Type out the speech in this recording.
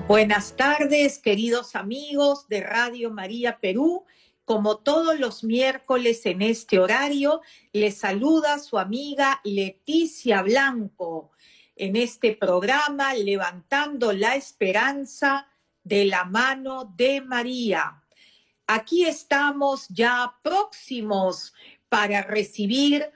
Buenas tardes, queridos amigos de Radio María Perú. Como todos los miércoles en este horario, les saluda su amiga Leticia Blanco en este programa Levantando la Esperanza de la mano de María. Aquí estamos ya próximos para recibir